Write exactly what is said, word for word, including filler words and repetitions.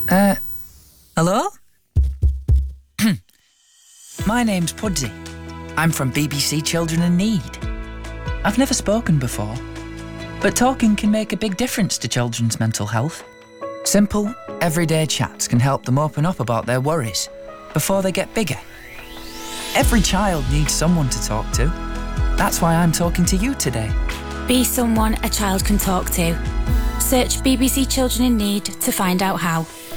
Uh, hello? My name's Pudsey. I'm from B B C Children in Need. I've never spoken before, but talking can make a big difference to children's mental health. Simple, everyday chats can help them open up about their worries before they get bigger. Every child needs someone to talk to. That's why I'm talking to you today. Be someone a child can talk to. Search B B C Children in Need to find out how.